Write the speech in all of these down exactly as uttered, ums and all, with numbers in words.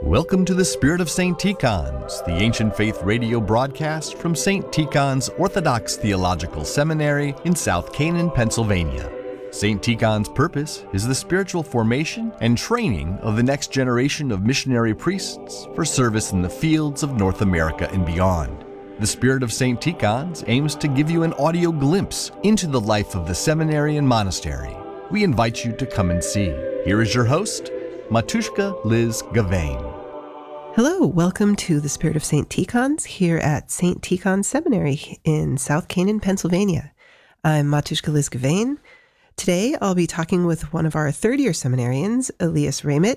Welcome to the Spirit of Saint Tikhon's, the ancient faith radio broadcast from Saint Tikhon's Orthodox Theological Seminary in South Canaan, Pennsylvania. Saint Tikhon's purpose is the spiritual formation and training of the next generation of missionary priests for service in the fields of North America and beyond. The Spirit of Saint Tikhon's aims to give you an audio glimpse into the life of the seminary and monastery. We invite you to come and see. Here is your host, Matushka Liz Gavain. Hello, welcome to the Spirit of Saint Tikhon's here at Saint Tikhon's Seminary in South Canaan, Pennsylvania. I'm Matushka Liz Gavain. Today I'll be talking with one of our third-year seminarians, Elias Ramit.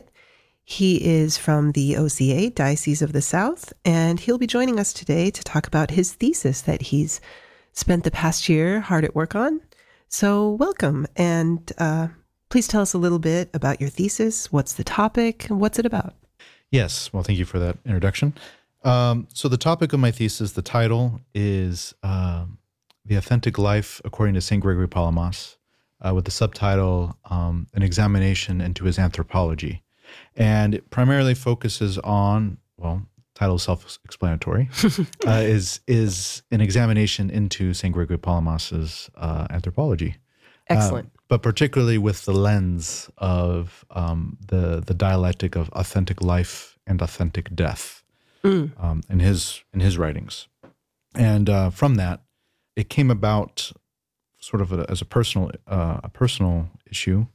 He is from the O C A, Diocese of the South, and he'll be joining us today to talk about his thesis that he's spent the past year hard at work on. So welcome, and uh, please tell us a little bit about your thesis. What's the topic? What's it about? Yes. Well, thank you for that introduction. Um, so the topic of my thesis, the title is uh, The Authentic Life According to Saint Gregory Palamas, uh, with the subtitle, um, An Examination into His Anthropology. And it primarily focuses on, well, title is self-explanatory, uh, is is an examination into Saint Gregory Palamas's uh, anthropology. Excellent. Um, but particularly with the lens of um, the the dialectic of authentic life and authentic death mm. um, in his in his writings, and uh, from that, it came about sort of a, as a personal uh, a personal issue,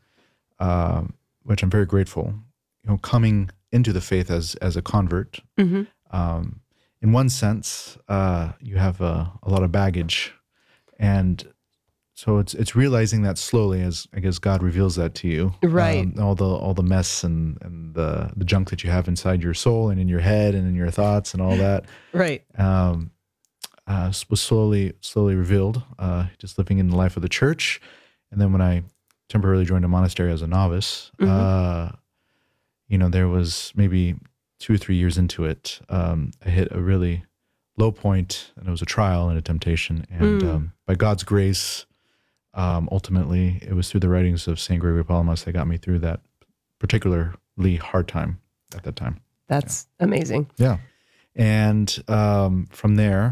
uh, which I'm very grateful. You know, coming into the faith as as a convert, mm-hmm. um, in one sense, uh, you have a, a lot of baggage, and so it's it's realizing that slowly as I guess God reveals that to you, right? Um, all the all the mess and, and the the junk that you have inside your soul and in your head and in your thoughts and all that, right? Um, uh, was slowly slowly revealed. Uh, just living in the life of the church, and then when I temporarily joined a monastery as a novice, mm-hmm. uh, you know, there was maybe two or three years into it, um, I hit a really low point, and it was a trial and a temptation, and mm. um, by God's grace. Um, ultimately, it was through the writings of Saint Gregory Palamas that got me through that particularly hard time at that time. That's yeah. amazing. Yeah. And um, from there,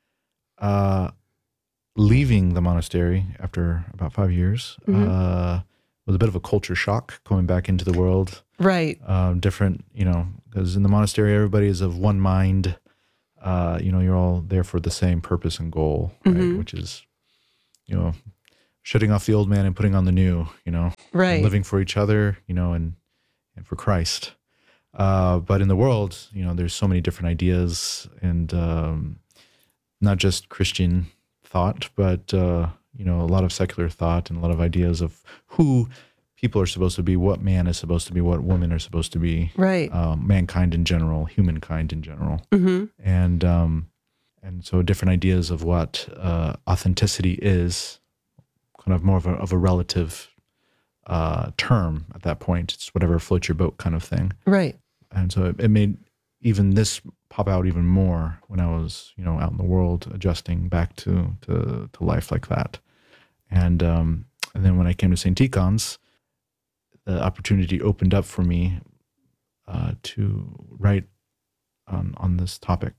uh, leaving the monastery after about five years mm-hmm. uh, was a bit of a culture shock coming back into the world. Right. Um, different, you know, because in the monastery, everybody is of one mind. Uh, you know, you're all there for the same purpose and goal, right? Mm-hmm. Which is, you know, shutting off the old man and putting on the new, you know, right. living for each other, you know, and, and for Christ. Uh, but in the world, you know, there's so many different ideas and um, not just Christian thought, but, uh, you know, a lot of secular thought and a lot of ideas of who people are supposed to be, what man is supposed to be, what women are supposed to be, right? Um, mankind in general, humankind in general. Mm-hmm. And, um, and so different ideas of what uh, authenticity is, kind of more of a, of a relative uh, term at that point. It's whatever floats your boat kind of thing. Right. And so it, it made even this pop out even more when I was, you know, out in the world adjusting back to to, to life like that. And um, and then when I came to Saint Tikhon's, the opportunity opened up for me uh, to write on on this topic.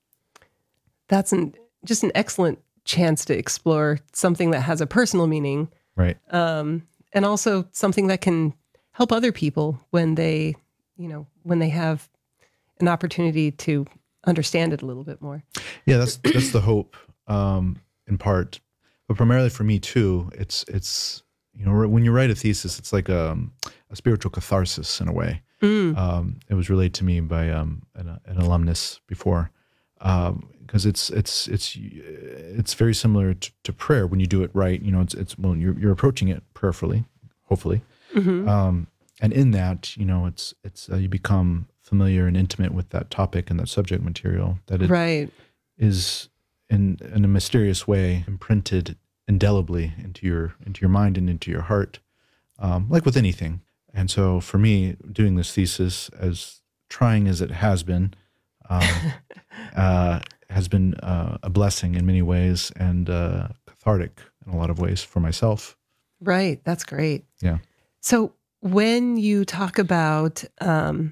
That's an just an excellent chance to explore something that has a personal meaning, right? Um, and also something that can help other people when they, you know, when they have an opportunity to understand it a little bit more. Yeah, that's that's the hope, um, in part, but primarily for me too. It's it's you know when you write a thesis, it's like a, a spiritual catharsis in a way. Mm. Um, it was relayed to me by um, an, an alumnus before. Um, because it's it's it's it's very similar to, to prayer when you do it right. You know, it's it's well, you're you're approaching it prayerfully, hopefully, mm-hmm. um, and in that, you know, it's it's uh, you become familiar and intimate with that topic and that subject material that it right. is in in a mysterious way imprinted indelibly into your into your mind and into your heart, um, like with anything. And so, for me, doing this thesis, as trying as it has been. Um, uh, has been uh, a blessing in many ways and uh, cathartic in a lot of ways for myself. Right. That's great. Yeah. So when you talk about um,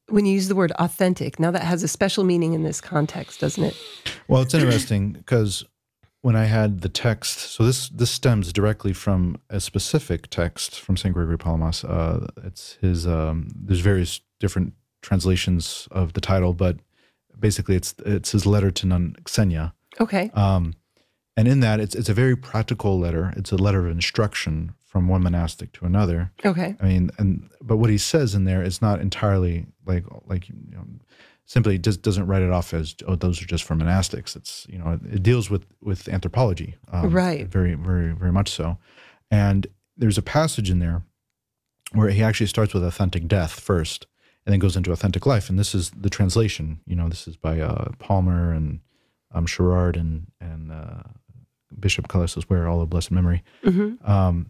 when you use the word authentic, now that has a special meaning in this context, doesn't it? Well, it's interesting because when I had the text, so this this stems directly from a specific text from Saint Gregory Palamas. Uh, it's his. Um, there's various different translations of the title, but basically it's it's his letter to Nun Xenia. Okay. Um, and in that, it's it's a very practical letter. It's a letter of instruction from one monastic to another. Okay. I mean, and but what he says in there is not entirely like like you know, simply just doesn't write it off as, oh, those are just for monastics. It's, you know, it, it deals with with anthropology, um, right? Very, very, very much so. And there's a passage in there where he actually starts with authentic death first, and then goes into authentic life. And this is the translation. You know, this is by uh, Palmer and um, Sherrard and and uh, Bishop Callistus Ware, all of blessed memory. Mm-hmm. Um,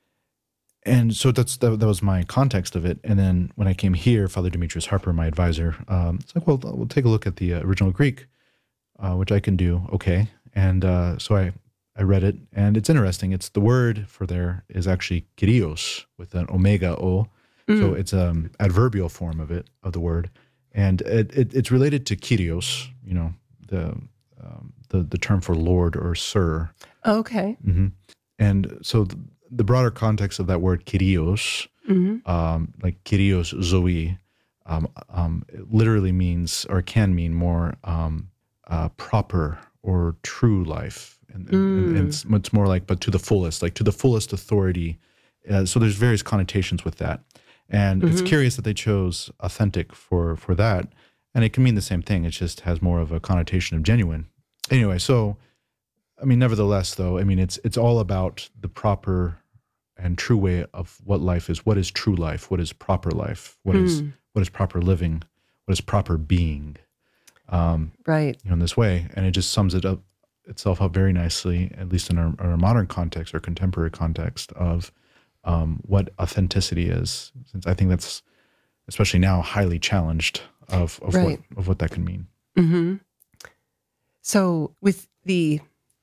And so that's that, that was my context of it. And then when I came here, Father Demetrius Harper, my advisor, um, it's like, well, we'll take a look at the uh, original Greek, uh, which I can do okay. And uh, so I, I read it, and it's interesting. It's the word for there is actually Kyrios with an omega o. Mm. So it's an um, adverbial form of it, of the word. And it, it, it's related to Kyrios, you know, the, um, the, the term for Lord or Sir. Okay. Mm-hmm. And so the, the broader context of that word Kyrios, mm-hmm. um, like Kyrios Zoe, um, um, it literally means or can mean more um, uh, proper or true life. And, mm. and, and it's, it's more like, but to the fullest, like to the fullest authority. Uh, so there's various connotations with that. And mm-hmm. it's curious that they chose authentic for, for that. And it can mean the same thing. It just has more of a connotation of genuine. Anyway, so... I mean, nevertheless, though, I mean, it's it's all about the proper and true way of what life is. What is true life? What is proper life? What mm. is what is proper living? What is proper being? Um, right. You know, in this way, and it just sums it up itself up very nicely, at least in our, our modern context or contemporary context of um, what authenticity is. Since I think that's, especially now, highly challenged of of right. what of what that can mean. Mm-hmm. So with the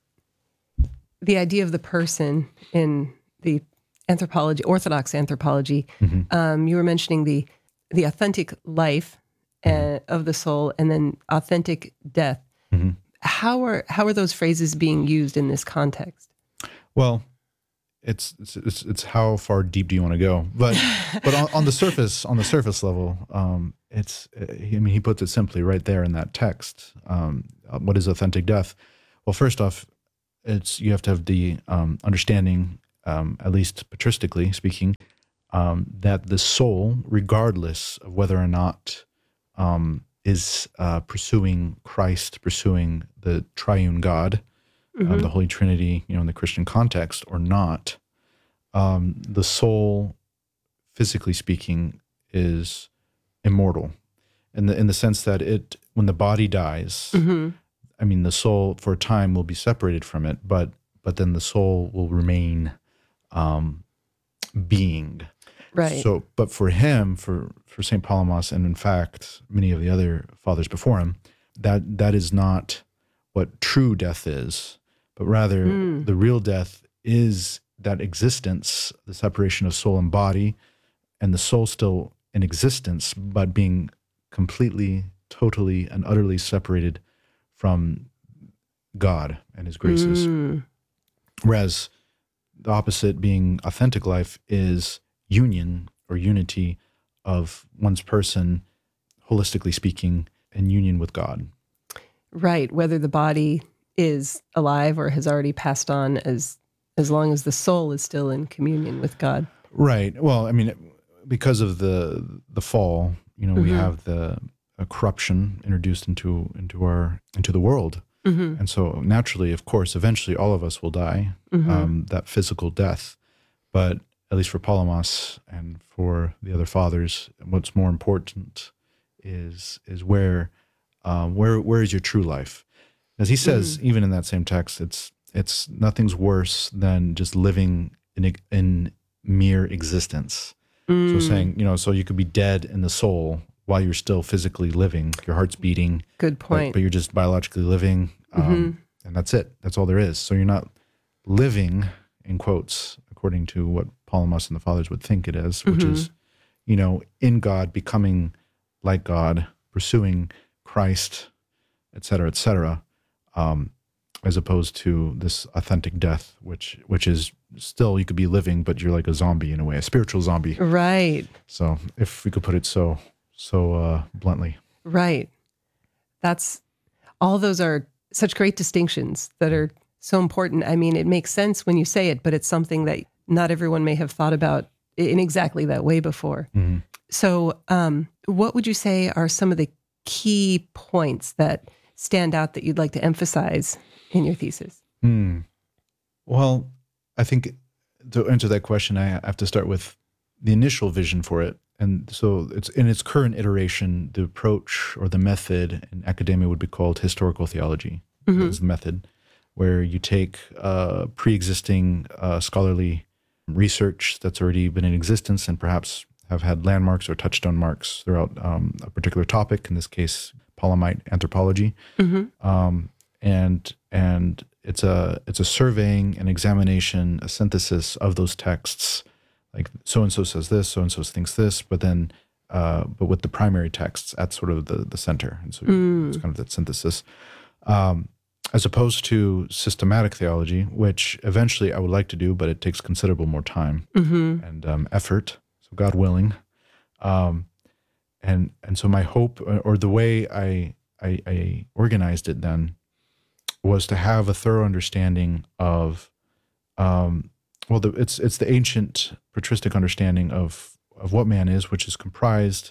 the idea of the person in the anthropology, Orthodox anthropology, mm-hmm. um, you were mentioning the the authentic life uh, of the soul, and then authentic death. Mm-hmm. How are how are those phrases being used in this context? Well, it's it's it's how far deep do you want to go? But but on, on the surface, on the surface level, um, it's I mean he puts it simply right there in that text. Um, what is authentic death? Well, first off, it's you have to have the um, understanding, um, at least patristically speaking, um, that the soul, regardless of whether or not um, is uh, pursuing Christ, pursuing the triune God, mm-hmm. um, the Holy Trinity, you know, in the Christian context, or not, um, the soul, physically speaking, is immortal, in the in the sense that it, when the body dies, mm-hmm. I mean, the soul for a time will be separated from it, but but then the soul will remain um, being. Right. So, but for him, for for Saint Palamas, and in fact many of the other fathers before him, that that is not what true death is, but rather mm. the real death is that existence, the separation of soul and body, and the soul still in existence, but being completely, totally, and utterly separated from God and His graces. Mm. Whereas the opposite, being authentic life, is union or unity of one's person, holistically speaking, in union with God. Right. Whether the body is alive or has already passed on, as as long as the soul is still in communion with God. Right. Well, I mean, because of the the fall, you know, mm-hmm. we have the uh, corruption introduced into into our into the world, mm-hmm. and so naturally, of course, eventually, all of us will die, mm-hmm. um, that physical death. But at least for Palamas and for the other fathers, what's more important is is where um, where where is your true life? As he says, mm-hmm. even in that same text, it's it's nothing's worse than just living in in mere existence. Mm. So saying, you know, so you could be dead in the soul while you're still physically living. Your heart's beating. Good point. But, but you're just biologically living, um, mm-hmm. and that's it. That's all there is. So you're not living, in quotes, according to what Palamas and the fathers would think it is, which mm-hmm. is, you know, in God, becoming like God, pursuing Christ, et cetera, et cetera, um, as opposed to this authentic death, which which is still, you could be living, but you're like a zombie in a way, a spiritual zombie. Right. So if we could put it so so uh, bluntly. Right. That's, all those are such great distinctions that are so important. I mean, it makes sense when you say it, but it's something that not everyone may have thought about in exactly that way before. Mm-hmm. So um, what would you say are some of the key points that stand out that you'd like to emphasize in your thesis? Mm. Well, I think to answer that question, I have to start with the initial vision for it. And so it's in its current iteration, the approach or the method in academia would be called historical theology. Mm-hmm. That's the method where you take uh, pre-existing uh, scholarly research that's already been in existence and perhaps have had landmarks or touchstone marks throughout um, a particular topic, in this case, Paulamite anthropology. Mm-hmm. Um, and and it's a it's a surveying, an examination, a synthesis of those texts. Like so and so says this, so and so thinks this, but then uh, but with the primary texts at sort of the the center, and so Mm. it's kind of that synthesis, um, as opposed to systematic theology, which eventually I would like to do, but it takes considerable more time Mm-hmm. and um, effort. So God willing, um, and and so my hope, or the way I, I I organized it then, was to have a thorough understanding of, um, well, the, it's it's the ancient patristic understanding of of what man is, which is comprised,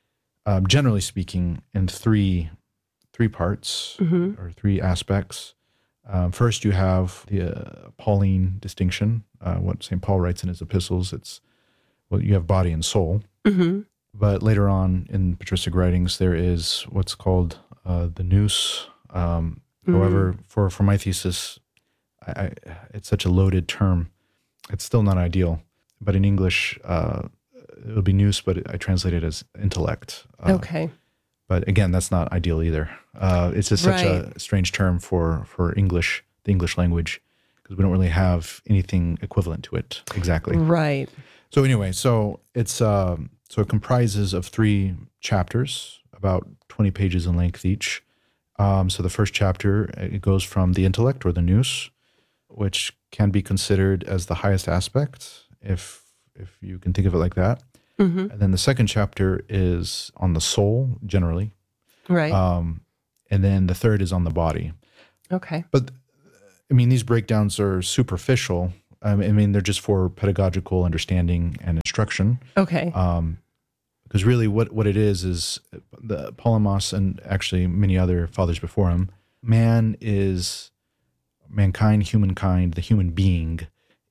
um, generally speaking, in three three parts Mm-hmm. or three aspects. Um, first, you have the uh, Pauline distinction, uh, what Saint Paul writes in his epistles. It's, well, you have body and soul. Mm-hmm. But later on in patristic writings, there is what's called uh, the nous. Um, Mm-hmm. However, for, for my thesis, I, I, it's such a loaded term. It's still not ideal. But in English, uh, it'll be nous, but I translate it as intellect. Uh, Okay. But again, that's not ideal either. Uh, it's just such Right. a strange term for, for English, the English language, because we don't really have anything equivalent to it exactly. Right. So anyway, so it's um, so it comprises of three chapters, about twenty pages in length each. Um, so the first chapter, it goes from the intellect or the nous, which can be considered as the highest aspect, if if you can think of it like that. Mm-hmm. And then the second chapter is on the soul, generally. Right. Um, and then the third is on the body. Okay. But, I mean, these breakdowns are superficial. I mean, they're just for pedagogical understanding and instruction. Okay. Um, because really what, what it is is the Polemos and actually many other fathers before him, man is, mankind, humankind, the human being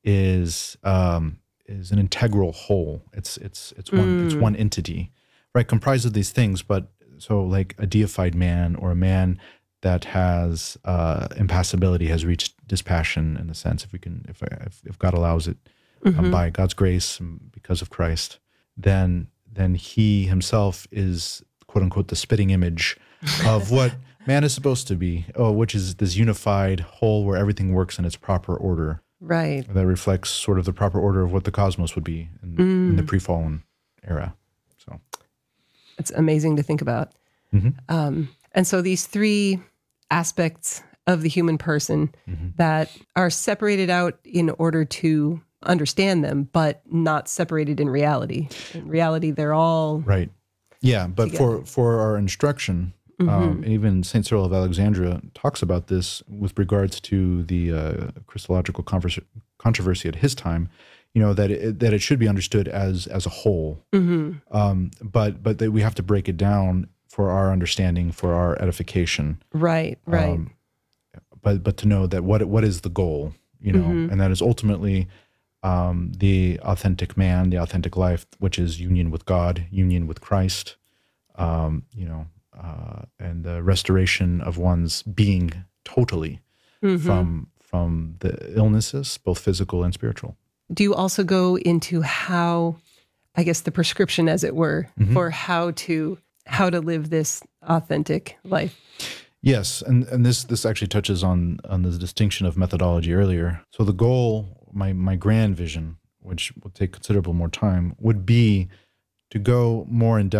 is um, is an integral whole. It's it's it's one it's one entity, right? Comprised of these things, but so like a deified man or a man that has uh, impassibility has reached dispassion in a sense, if we can, if if, if God allows it, Mm-hmm. um, by God's grace and because of Christ, then then he himself is quote unquote the spitting image of what man is supposed to be, oh, which is this unified whole where everything works in its proper order. Right. That reflects sort of the proper order of what the cosmos would be in, in the pre-fallen era. So It's amazing to think about. Mhm. Um, and so these three aspects of the human person that are separated out in order to understand them, but not separated in reality. In reality, they're all right, yeah. But Together. for for our instruction, um, even Saint Cyril of Alexandria talks about this with regards to the uh, Christological converse, controversy at his time. You know that it, that it should be understood as as a whole, um, but but that we have to break it down for our understanding, for our edification. right, right. Um, but but to know that what what is the goal, you know, and that is ultimately um, the authentic man, the authentic life, which is union with God, union with Christ, um, you know, uh, and the restoration of one's being totally from from the illnesses, both physical and spiritual. Do you also go into how, I guess, the prescription, as it were, for how to how to live this authentic life? Yes, and, and this this actually touches on on the distinction of methodology earlier. So the goal, my my grand vision, which will take considerable more time, would be to go more in depth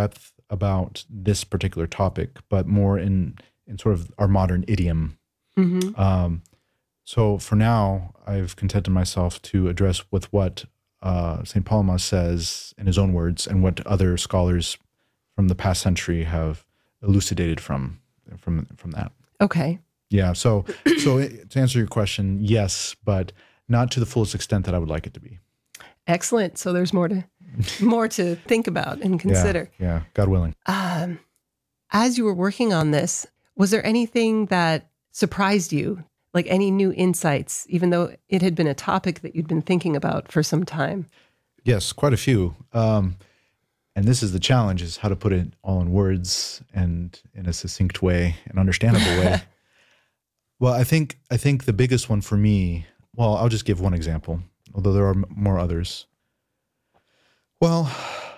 about this particular topic, but more in in sort of our modern idiom. Mm-hmm. Um, so for now, I've contented myself to address with what uh, Saint Palamas says in his own words, and what other scholars from the past century have elucidated from from from that. Okay. Yeah. So so to answer your question, yes, but not to the fullest extent that I would like it to be. Excellent. So there's more to more to think about and consider. Yeah, yeah, God willing. Um, as you were working on this, was there anything that surprised you, like any new insights, even though it had been a topic that you'd been thinking about for some time? Yes, quite a few. Um, and this is the challenge, is how to put it all in words and in a succinct way, an understandable way. Well, I think I think the biggest one for me, well, I'll just give one example, although there are m- more others. Well,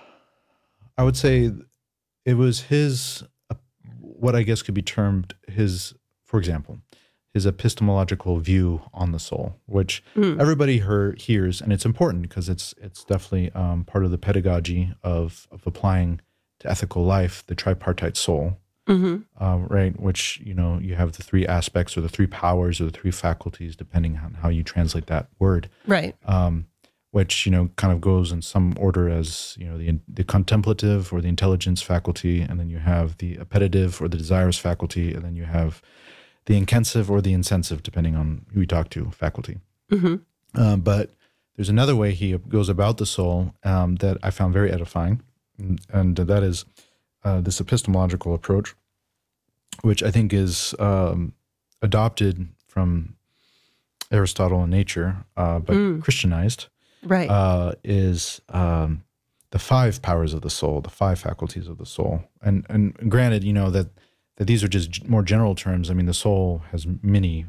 I would say it was his, uh, what I guess could be termed his, for example, his epistemological view on the soul, which Mm. everybody hear, hears, and it's important because it's it's definitely um, part of the pedagogy of, of applying to ethical life the tripartite soul, Mm-hmm. uh, right? Which, you know, you have the three aspects or the three powers or the three faculties, depending on how you translate that word. Right. Um, which, you know, kind of goes in some order as, you know, the the contemplative or the intelligence faculty, and then you have the appetitive or the desirous faculty, and then you have the intensive or the insensitive, depending on who you talk to, faculty. Mm-hmm. Um, but there's another way he goes about the soul um, that I found very edifying, and, and that is uh, this epistemological approach, which I think is um, adopted from Aristotle and nature, uh, but Mm. Christianized. Right. Uh, is um, the five powers of the soul, the five faculties of the soul. And and granted, you know, that, that these are just g- more general terms. I mean, the soul has many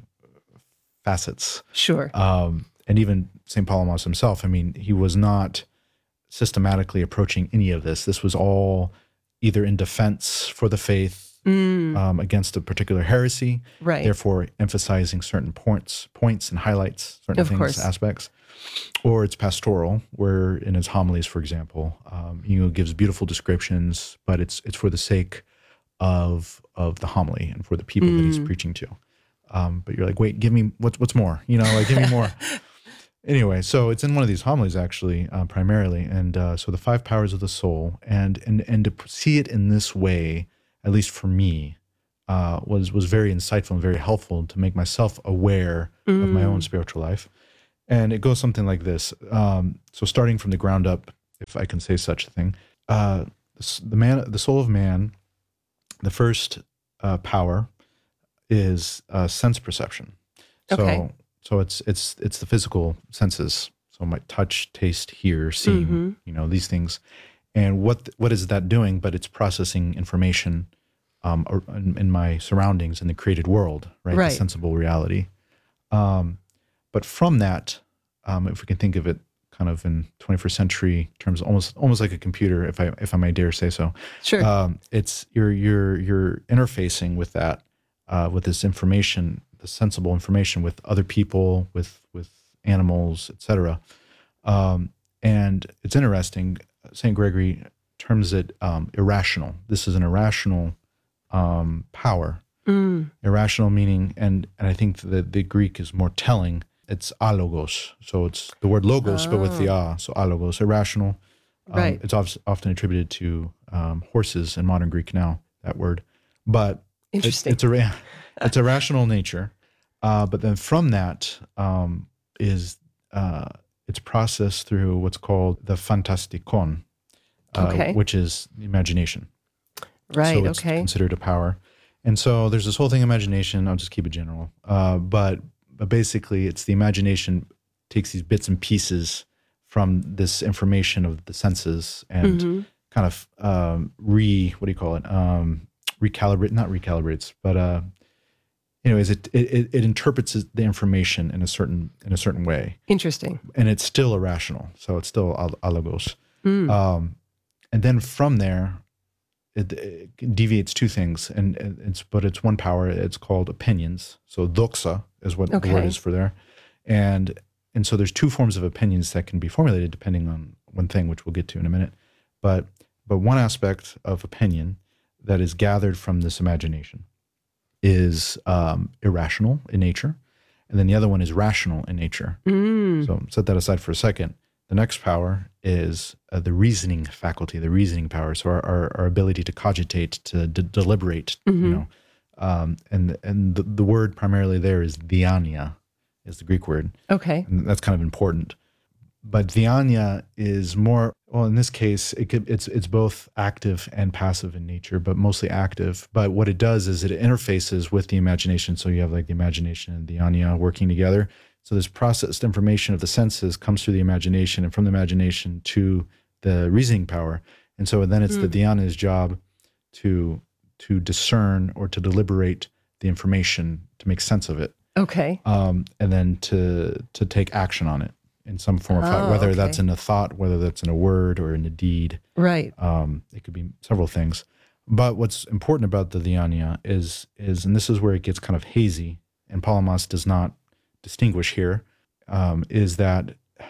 facets. Sure. Um, and even Saint Palamas himself, I mean, he was not systematically approaching any of this. This was all either in defense for the faith, Mm. um, against a particular heresy, Right. therefore emphasizing certain points, points and highlights, certain Of things, course. aspects. Or it's pastoral, where in his homilies, for example, um, you know, gives beautiful descriptions, but it's it's for the sake of of the homily and for the people that he's Mm. preaching to. Um, but you're like, wait, give me what's what's more, you know, like give me more. Anyway, so it's in one of these homilies actually, uh, primarily, and uh, so the five powers of the soul, and and and to see it in this way, at least for me, uh, was was very insightful and very helpful to make myself aware of my own spiritual life. And it goes something like this. Um, so starting from the ground up, if I can say such a thing, uh, the man, the soul of man, the first uh, power is uh, sense perception. So, Okay. so it's it's it's the physical senses. So my touch, taste, hear, seeing, Mhm. you know, these things. And what what is that doing? But it's processing information um, or- in, in my surroundings in the created world, right? Right. The sensible reality. Um, But from that, um, if we can think of it kind of in twenty-first century terms, almost almost like a computer, if I if I may dare say so, Sure. um, it's you're you're you're interfacing with that, uh, with this information, the sensible information, with other people, with with animals, et cetera. Um, and it's interesting. Saint Gregory terms it um, irrational. This is an irrational um, power. Mm. Irrational meaning, and and I think that the Greek is more telling. It's alogos, so it's the word logos, but with the a, so alogos, irrational. Um, Right. It's of, often attributed to um, horses in modern Greek now, that word, but it- Interesting. it's a ra- it's a rational nature. Uh, but then from that um, is uh, it's processed through what's called the fantastikon, uh, Okay. which is the imagination. Right. So it's Okay. considered a power. And so there's this whole thing, imagination. I'll just keep it general. Uh, but, but basically, it's the imagination takes these bits and pieces from this information of the senses and Mhm. kind of um, re, what do you call it? Um, recalibrate, not recalibrates, but uh, anyways, it, it it interprets the information in a certain in a certain way, Interesting. and it's still irrational. So it's still al- alogos. Mm. Um, and then from there, it, it deviates two things, and and it's but it's one power. It's called opinions. So doxa is what the word Okay. is for there, and and so there's two forms of opinions that can be formulated depending on one thing, which we'll get to in a minute. But but one aspect of opinion that is gathered from this imagination is um, irrational in nature, and then the other one is rational in nature. Mm. So set that aside for a second. The next power is uh, the reasoning faculty, the reasoning power. So our, our, our ability to cogitate, to d- deliberate, Mm-hmm. you know, um, and and the, the word primarily there is diania, is the Greek word. Okay. And that's kind of important. But diania is more, well, in this case, it could, it's it's both active and passive in nature, but mostly active. But what it does is it interfaces with the imagination. So you have like the imagination and diania working together. So this processed information of the senses comes through the imagination, and from the imagination to the reasoning power. And so then it's mm. the diana's job to to discern or to deliberate the information, to make sense of it. Okay. Um, and then to to take action on it in some form of thought, Oh, whether okay. that's in a thought, whether that's in a word or in a deed. Right. Um, it could be several things. But what's important about the diania is, is, and this is where it gets kind of hazy, and Palamas does not distinguish here, um, is that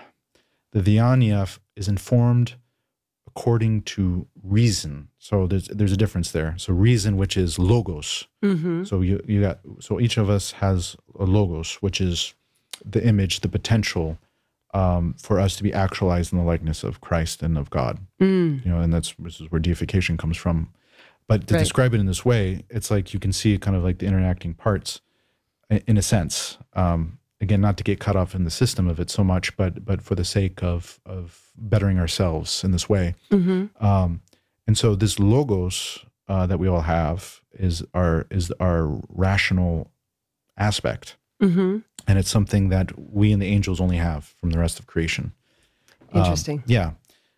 the diania is informed according to reason. So there's there's a difference there. So reason, which is logos. Mm-hmm. So you you got so each of us has a logos, which is the image, the potential um, for us to be actualized in the likeness of Christ and of God. Mm. You know, and that's this is where deification comes from. But to Right. describe it in this way, it's like you can see kind of like the interacting parts, in, in a sense. Um, again, not to get caught off in the system of it so much, but but for the sake of of bettering ourselves in this way. Mm-hmm. Um, and so this logos uh, that we all have is our is our rational aspect. Mm-hmm. And it's something that we and the angels only have from the rest of creation. Interesting. Um, yeah.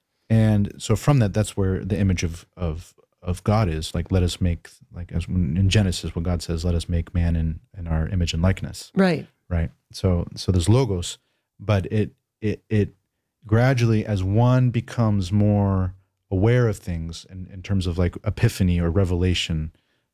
And so from that, that's where the image of, of, of God is. Like, let us make, like as when, in Genesis, what God says, let us make man in, in our image and likeness. Right. Right. So, so there's logos, but it, it, it gradually, as one becomes more aware of things in, in terms of like epiphany or revelation,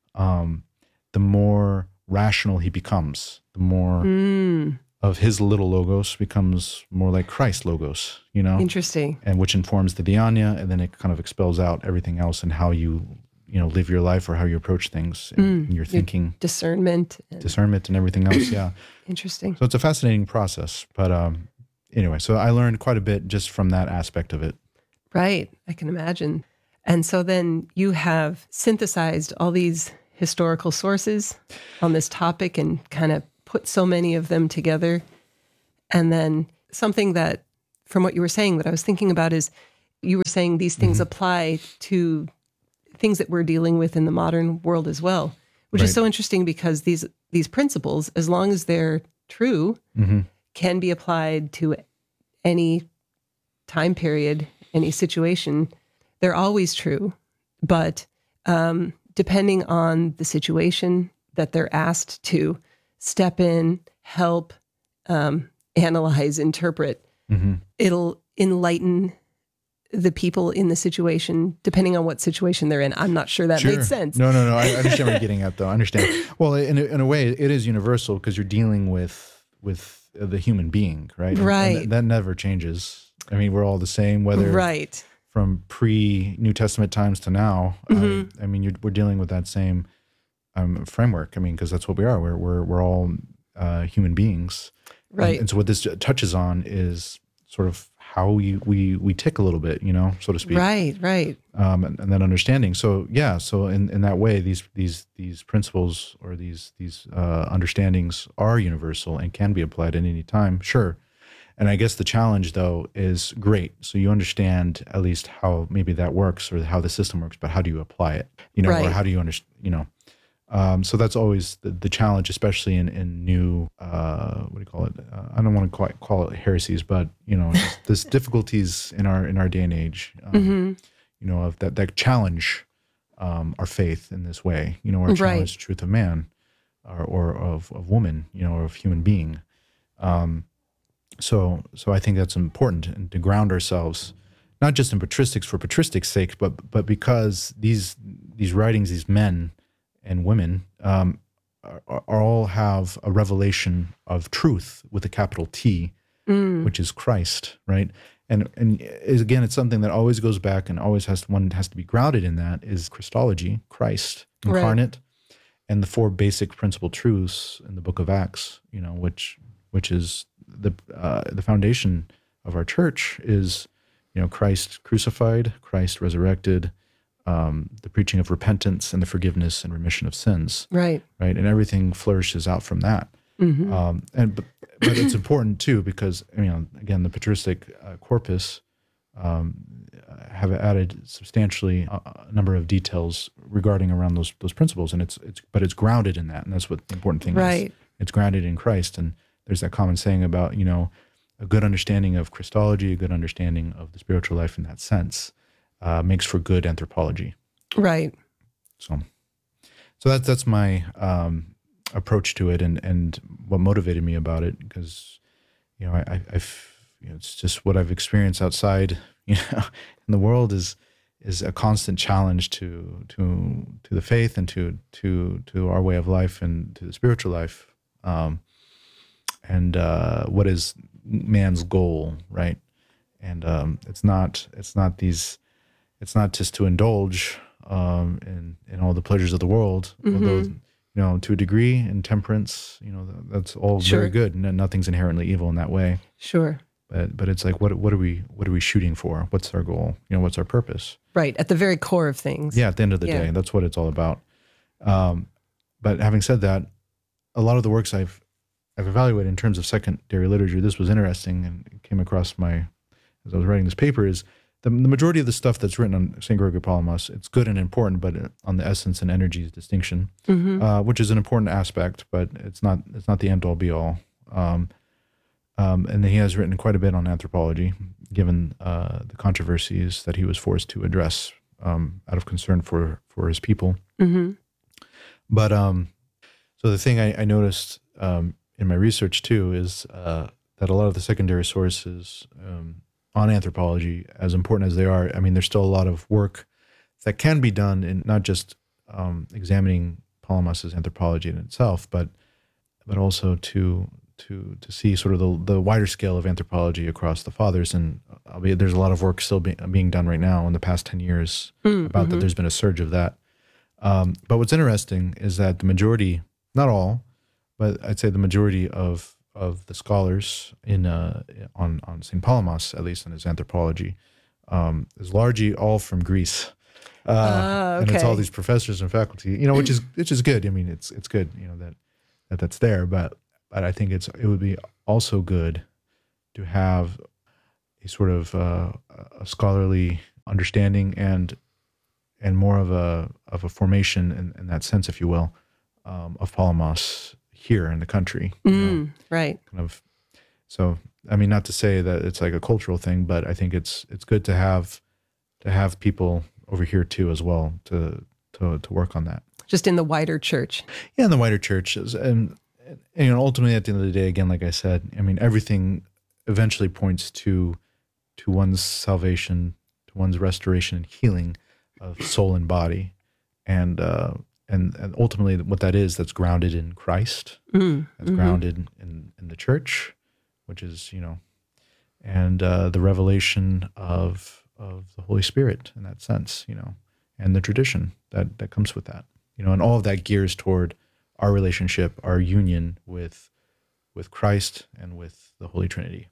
um, the more rational he becomes, the more Mm. of his little logos becomes more like Christ logos, you know? Interesting. And which informs the diania, and then it kind of expels out everything else and how you, you know, live your life or how you approach things in, Mm. in your thinking, Discernment. And discernment and everything else. Yeah. interesting. So it's a fascinating process. But um, anyway, so I learned quite a bit just from that aspect of it. Right. I can imagine. And so then you have synthesized all these historical sources on this topic and kind of put so many of them together. And then something that, from what you were saying, that I was thinking about is you were saying these things Mm-hmm. apply to things that we're dealing with in the modern world as well, which is Right. so interesting because these these principles, as long as they're true, Mm-hmm. can be applied to any time period, any situation. They're always true, but um, depending on the situation that they're asked to step in, help, um, analyze, interpret, Mm-hmm. it'll enlighten the people in the situation, depending on what situation they're in. I'm not sure that made sense. No, no, no. I understand what you're getting at, though. I understand. Well, in a, in a way, it is universal because you're dealing with with the human being, right? And- Right. And that never changes. I mean, we're all the same, whether Right. from pre-New Testament times to now. Mhm. I, I mean, you're, we're dealing with that same um, framework. I mean, because that's what we are. We're we're we're all uh, human beings, Right. And, and so what this touches on is sort of how we we we tick a little bit, you know, so to speak. Right, right. Um, and, and that understanding. So yeah, so in, in that way, these these these principles or these these uh, understandings are universal and can be applied at any time. Sure. And I guess the challenge, though, is great. So you understand at least how maybe that works or how the system works, but how do you apply it? You know, Right. or how do you understand? You know, um, so that's always the, the challenge, especially in in new uh, what do you call it? Uh, I don't want to quite call it heresies, but you know, just there's difficulties in our in our day and age. Um, Mm-hmm. You know, of that that challenge um, our faith in this way. You know, or Right. challenge the truth of man, or or of of woman. You know, or of human being. Um, So, so I think that's important, and to ground ourselves, not just in patristics for patristics' sake, but but because these these writings, these men and women, um, are, are all have a revelation of truth with a capital T, Mm. which is Christ, right? and and is, again, it's something that always goes back and always has to, one has to be grounded in that is Christology, Christ incarnate, right. and the four basic principal truths in the Book of Acts. You know, which which is the uh, the foundation of our church is, you know, Christ crucified, Christ resurrected, um, the preaching of repentance and the forgiveness and remission of sins. Right. Right. And everything flourishes out from that. Mm-hmm. Um, and but, but it's important too because, you know, again, the patristic uh, corpus um, have added substantially a, a number of details regarding around those those principles, and it's it's but it's grounded in that, and that's what the important thing right. is. It's grounded in Christ, and there's that common saying about, you know, a good understanding of Christology, a good understanding of the spiritual life in that sense, uh, makes for good anthropology. Right. So, so that's that's my um, approach to it, and, and what motivated me about it, because, you know, I, I I've, you know, it's just what I've experienced outside, you know, in the world is is a constant challenge to to to the faith and to to to our way of life and to the spiritual life, um, and uh, what is man's goal, right? And um, it's not it's not these it's not just to indulge um, in in all the pleasures of the world, mm-hmm. although, you know, to a degree, in temperance, you know, that's all sure. very good, and nothing's inherently evil in that way. Sure. But but it's like, what what are we what are we shooting for? What's our goal? You know, what's our purpose? Right, at the very core of things. Yeah, at the end of the yeah. day, that's what it's all about. Um, but having said that, a lot of the works I've I've evaluated in terms of secondary literature, this was interesting, and it came across my as I was writing this paper, is the, the majority of the stuff that's written on Saint Gregory Palamas, it's good and important, but on the essence and energies distinction, mm-hmm. uh, which is an important aspect, but it's not it's not the end all be all. Um, um, and he has written quite a bit on anthropology, given uh, the controversies that he was forced to address um, out of concern for for his people. Mm-hmm. But um, so the thing I, I noticed um, in my research too is uh, that a lot of the secondary sources um, on anthropology, as important as they are, I mean, there's still a lot of work that can be done in not just um, examining Palamas's anthropology in itself, but but also to to to see sort of the the wider scale of anthropology across the fathers. And albeit there's a lot of work still be, being done right now in the past ten years mm, about mm-hmm. that. There's been a surge of that. Um, but what's interesting is that the majority, not all, but I'd say the majority of of the scholars in uh, on on Saint Palamas, at least in his anthropology, um, is largely all from Greece, uh, uh, okay. and it's all these professors and faculty, you know, which is which is good. I mean, it's it's good, you know, that that that's there, but but I think it's it would be also good to have a sort of uh, a scholarly understanding and and more of a of a formation in, in that sense, if you will, um, of Palamas here in the country. You mm, know, right. Kind of. So, I mean, not to say that it's like a cultural thing, but I think it's it's good to have to have people over here too as well to to to work on that. Just in the wider church. Yeah, in the wider church, and, and you know, ultimately at the end of the day, again, like I said, I mean, everything eventually points to to one's salvation, to one's restoration and healing of soul and body, and uh, and and ultimately what that is, that's grounded in Christ, mm, that's mm-hmm. grounded in, in the church, which is, you know, and uh, the revelation of of the Holy Spirit in that sense, you know, and the tradition that that comes with that, you know, and all of that gears toward our relationship, our union with with Christ and with the Holy Trinity.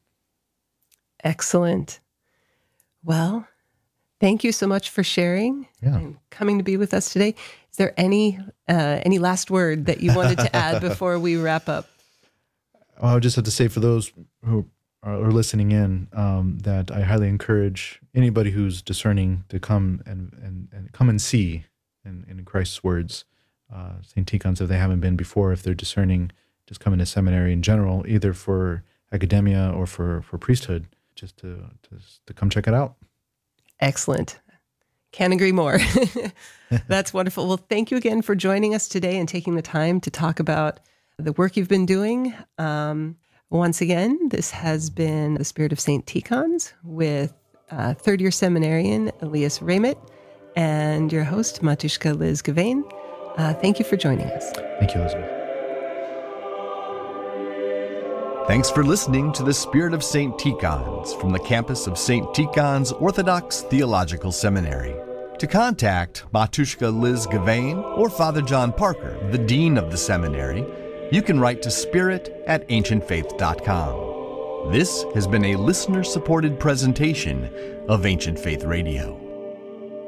Excellent. Well, thank you so much for sharing yeah. and coming to be with us today. Is there any uh, any last word that you wanted to add before we wrap up? I would just have to say for those who are listening in um, that I highly encourage anybody who's discerning to come and, and, and come and see in, in Christ's words. Uh, Saint Tikhon's, if they haven't been before, if they're discerning, just come into seminary in general, either for academia or for, for priesthood, just to, to to come check it out. Excellent. Can't agree more. That's wonderful. Well, thank you again for joining us today and taking the time to talk about the work you've been doing. Um, once again, this has been The Spirit of Saint Tikhon's with uh, third-year seminarian Elias Ramit and your host, Matushka Liz Gavain. Uh, thank you for joining us. Thank you, Elizabeth. Thanks for listening to the Spirit of Saint Tikhon's from the campus of Saint Tikhon's Orthodox Theological Seminary. To contact Matushka Liz Gavain or Father John Parker, the Dean of the Seminary, you can write to spirit at ancient faith dot com. This has been a listener-supported presentation of Ancient Faith Radio.